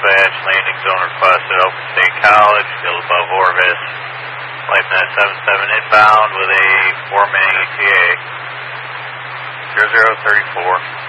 dispatch, landing zone requested, Open State College, field above Orvis. LifeNet 77 inbound with a 4-man ETA. 0034.